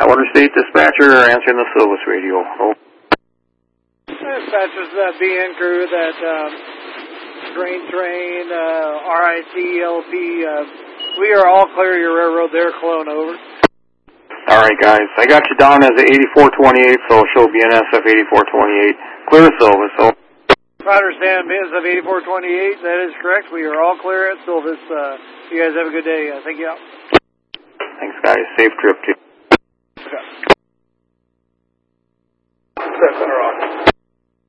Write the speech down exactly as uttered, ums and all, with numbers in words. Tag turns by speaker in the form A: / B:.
A: Border State Dispatcher answering the Silvis radio. Oh.
B: Dispatcher's uh, B N crew that um, grain train, uh, R I T, L P, uh, we are all clear your railroad there, clone over.
A: All right, guys. I got you down as a eighty-four twenty-eight, so show B N S F eighty-four twenty-eight. Clear Silvis. So.
B: I understand, B N S F eighty-four twenty-eight. That is correct. We are all clear at Silvis. Uh, you guys have a good day. Uh, thank you.
A: Thanks, guys. Safe trip to you.